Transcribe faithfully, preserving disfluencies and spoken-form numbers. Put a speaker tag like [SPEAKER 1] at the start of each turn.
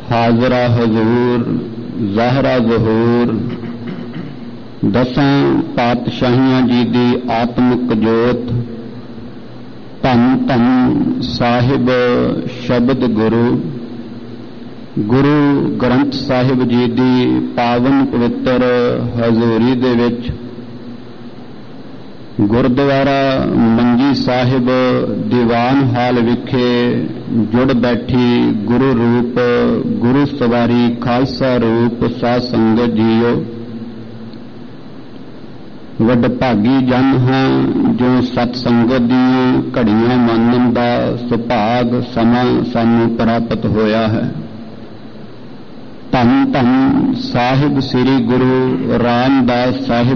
[SPEAKER 1] ਹਾਜ਼ਰਾ ਹਜ਼ੂਰ ਜ਼ਾਹਰਾ ਜ਼ਹੂਰ ਦਸਾਂ ਪਾਤਸ਼ਾਹੀਆਂ ਜੀ ਦੀ ਆਤਮਿਕ ਜੋਤ ਧੰਨ ਧੰਨ ਸਾਹਿਬ ਸ਼ਬਦ ਗੁਰੂ ਗੁਰੂ ਗ੍ਰੰਥ ਸਾਹਿਬ ਜੀ ਦੀ ਪਾਵਨ ਪਵਿੱਤਰ ਹਜ਼ੂਰੀ ਦੇ ਵਿੱਚ ਗੁਰਦੁਆਰਾ ਮੰਜੀ ਸਾਹਿਬ ਦੀਵਾਨ ਹਾਲ ਵਿਖੇ ਜੁੜ ਬੈਠੀ ਗੁਰੂ ਰੂਪ ਗੁਰੂ ਸਵਾਰੀ ਖਾਲਸਾ ਰੂਪ ਸਾਧ ਸੰਗਤ ਜੀਓ, ਵਡਭਾਗੀ ਜਨ ਹਾਂ ਜੋ ਸਤ ਸੰਗਤ ਦੀਆਂ ਘੜੀਆਂ ਮੰਨਣ ਦਾ ਸੁਭਾਗ ਸਮਾਂ ਸਾਨੂੰ ਪ੍ਰਾਪਤ ਹੋਇਆ ਹੈ। ਧੰਨ ਧੰਨ ਸਾਹਿਬ ਸ੍ਰੀ ਗੁਰੂ ਰਾਮਦਾਸ ਸਾਹਿਬ